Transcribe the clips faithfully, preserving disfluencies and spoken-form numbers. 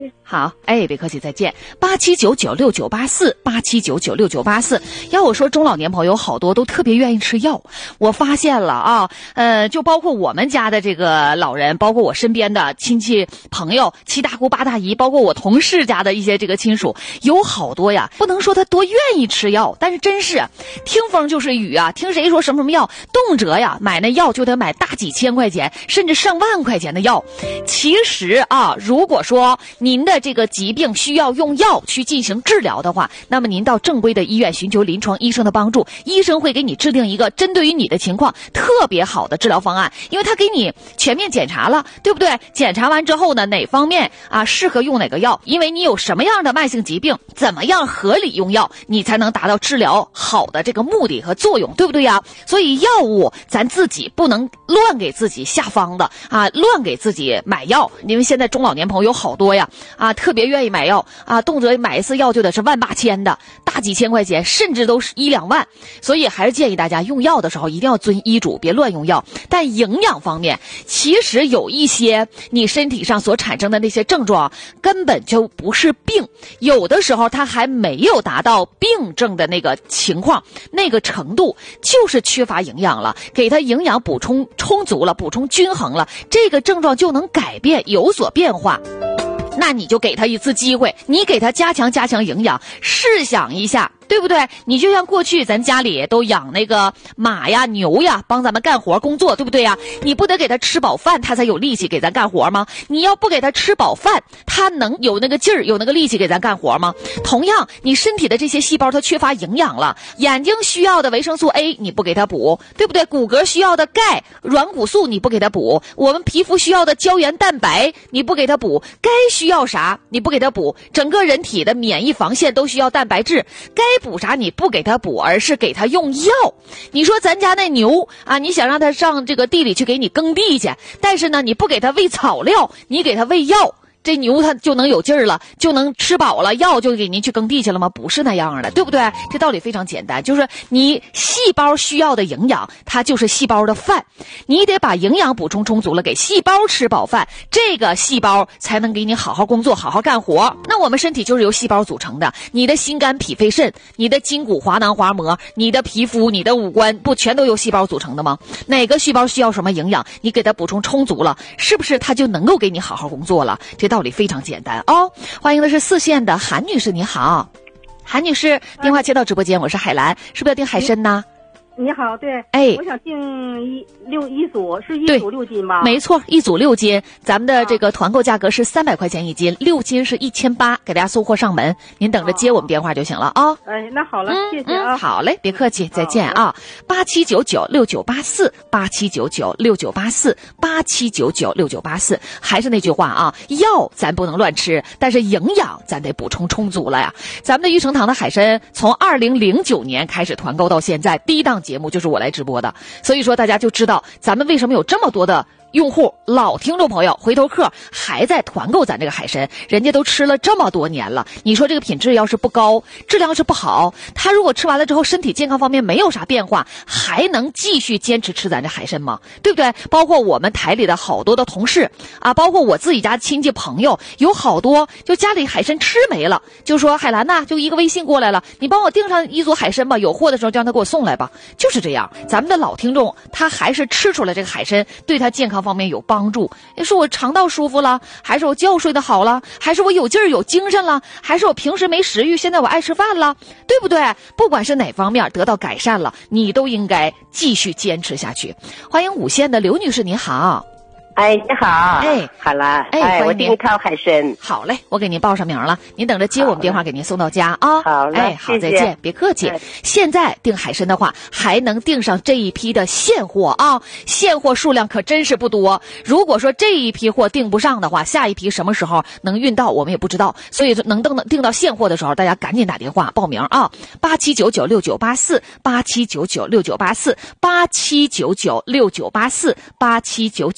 好，哎，别客气，再见。八七九九六九八四，八七九九六九八四。要我说，中老年朋友好多都特别愿意吃药。我发现了啊，呃，就包括我们家的这个老人，包括我身边的亲戚朋友、七大姑八大姨，包括我同事家的一些这个亲属，有好多呀。不能说他多愿意吃药，但是真是听风就是雨啊。听谁说什么什么药，动辄呀买那药就得买大几千块钱，甚至上万块钱的药。其实啊，如果说您的这个疾病需要用药去进行治疗的话，那么您到正规的医院寻求临床医生的帮助，医生会给你制定一个针对于你的情况特别好的治疗方案，因为他给你全面检查了，对不对？检查完之后呢，哪方面啊适合用哪个药，因为你有什么样的慢性疾病，怎么样合理用药，你才能达到治疗好的这个目的和作用，对不对呀？所以药物咱自己不能乱给自己下方的啊，乱给自己买药，因为现在中老年朋友好多呀啊，特别愿意买药啊，动辄买一次药就得是万八千的，大几千块钱，甚至都是一两万。所以还是建议大家用药的时候一定要遵医嘱，别乱用药。但营养方面，其实有一些你身体上所产生的那些症状根本就不是病，有的时候它还没有达到病症的那个情况，那个程度，就是缺乏营养了，给它营养补充充足了，补充均衡了，这个症状就能改变，有所变化。那你就给他一次机会，你给他加强加强营养，试想一下，对不对？你就像过去咱家里都养那个马呀牛呀，帮咱们干活工作，对不对呀？你不得给他吃饱饭，他才有力气给咱干活吗？你要不给他吃饱饭，他能有那个劲儿，有那个力气给咱干活吗？同样，你身体的这些细胞它缺乏营养了，眼睛需要的维生素 A 你不给他补，对不对？骨骼需要的钙、软骨素你不给他补，我们皮肤需要的胶原蛋白你不给他补，该需要啥你不给他补，整个人体的免疫防线都需要蛋白质，该补啥你不给他补，而是给他用药。你说咱家那牛啊，你想让他上这个地里去给你耕地去，但是呢你不给他喂草料，你给他喂药，这牛它就能有劲儿了，就能吃饱了，药就给您去耕地去了吗？不是那样的，对不对？这道理非常简单，就是你细胞需要的营养，它就是细胞的饭，你得把营养补充充足了，给细胞吃饱饭，这个细胞才能给你好好工作，好好干活。那我们身体就是由细胞组成的，你的心肝脾肺肾，你的筋骨滑囊滑膜，你的皮肤，你的五官，不全都由细胞组成的吗？哪个细胞需要什么营养，你给它补充充足了，是不是它就能够给你好好工作了？这道理非常简单哦。欢迎的是四线的韩女士，你好。韩女士，电话接到直播间，我是海兰，是不是要订海参呢？ 你好，对， 哎， 我想订一六一组，是一组六斤吗？ 没错，一组六斤，咱们的这个团购价格是三百块钱一斤，六斤是一千八，给大家送货上门，您等着接我们电话就行了啊。 哎，那好了， 嗯、 谢谢啊、 嗯。好嘞，别客气，再见啊。八七九九六九八四，八七九九六九八四，八七九九六九八四。还是那句话啊，药咱不能乱吃，但是营养咱得补充充足了呀。咱们的玉成堂的海参从二零零九年开始团购到现在，第一档节目就是我来直播的，所以说大家就知道咱们为什么有这么多的用户老听众朋友回头客还在团购咱这个海参，人家都吃了这么多年了，你说这个品质要是不高，质量是不好，他如果吃完了之后身体健康方面没有啥变化，还能继续坚持吃咱这海参吗？对不对？包括我们台里的好多的同事啊，包括我自己家亲戚朋友，有好多就家里海参吃没了，就说海兰呐，就一个微信过来了，你帮我订上一组海参吧，有货的时候就让他给我送来吧，就是这样。咱们的老听众他还是吃出来这个海参对他健康方面有帮助，是我肠道舒服了，还是我觉睡得好了，还是我有劲儿有精神了，还是我平时没食欲现在我爱吃饭了，对不对？不管是哪方面得到改善了，你都应该继续坚持下去。欢迎五线的刘女士，你好。 哎，你好， 哎， 好了， 哎， 哎我订一套海参。 好嘞，我给您报上名了，您等着接我们电话给您送到家啊。 好嘞， 哎，好，再见，别客气。哎、现在订海参的话，还能订上这一批的现货啊，现货数量可真是不多。如果说这一批货订不上的话，下一批什么时候能运到，我们也不知道。所以能订订到现货的时候，大家赶紧打电话报名啊，八七九九六九八四，八七九九六九八四，八七九九六九八四，八七九九六。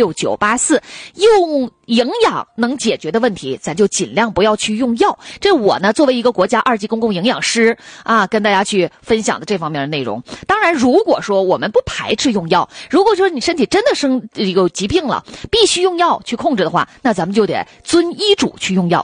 六九八四。用营养能解决的问题，咱就尽量不要去用药。这我呢，作为一个国家二级公共营养师啊，跟大家去分享的这方面的内容。当然，如果说我们不排斥用药，如果说你身体真的生有疾病了，必须用药去控制的话，那咱们就得遵医嘱去用药。